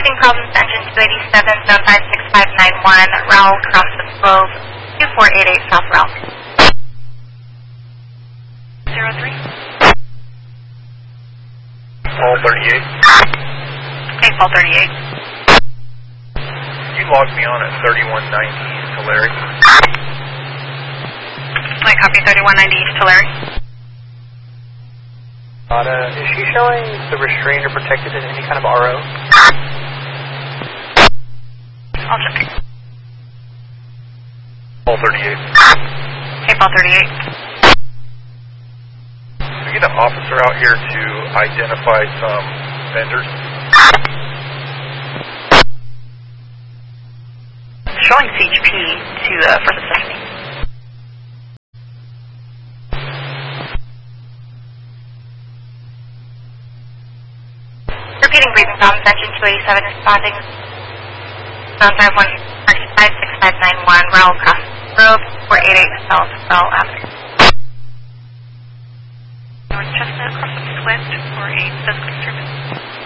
Breathing problems, engine 287, zone 56591, Raul across the globe, 2488 South Raul. 03. Paul 38. Okay, Paul 38. You logged me on at 3190 East Tulare. I copy 3190 East Tulare. Is she showing the restrained or protected in any kind of RO? I'll check. Paul 38. Okay, Paul 38. We get an officer out here to identify some vendors. Showing CHP to First Assessment. Repeating breathing problems, engine 287 responding. Zone 5656591, Raul across Grove, 488 South Raul Avenue. North Chestnut across the Swift, 48 physical disturbance.